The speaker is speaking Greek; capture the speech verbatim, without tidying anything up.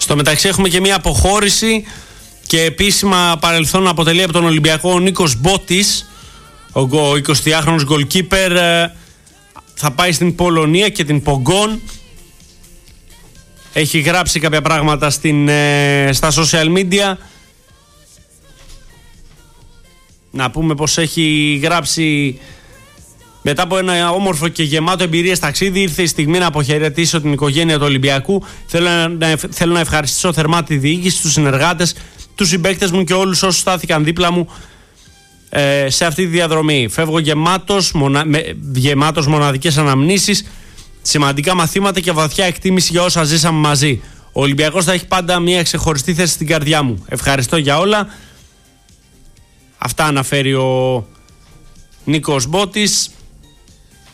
Στο μεταξύ έχουμε και μια αποχώρηση και επίσημα παρελθόν αποτελεί από τον Ολυμπιακό ο Νίκος Μπότης, ο εικοσιτριάχρονος γκολκίπερ, θα πάει στην Πολωνία και την Πογκόν. Έχει γράψει κάποια πράγματα στην, στα social media. Να πούμε πως έχει γράψει: μετά από ένα όμορφο και γεμάτο εμπειρίες ταξίδι, ήρθε η στιγμή να αποχαιρετήσω την οικογένεια του Ολυμπιακού. Θέλω να, θέλω να ευχαριστήσω θερμά τη διοίκηση, τους συνεργάτες, τους συμπαίκτες μου και όλους όσους στάθηκαν δίπλα μου ε, σε αυτή τη διαδρομή. Φεύγω γεμάτος, μονα, με, γεμάτος μοναδικές αναμνήσεις, σημαντικά μαθήματα και βαθιά εκτίμηση για όσα ζήσαμε μαζί. Ο Ολυμπιακός θα έχει πάντα μια ξεχωριστή θέση στην καρδιά μου. Ευχαριστώ για όλα. Αυτά αναφέρει ο Νίκος Μπότης.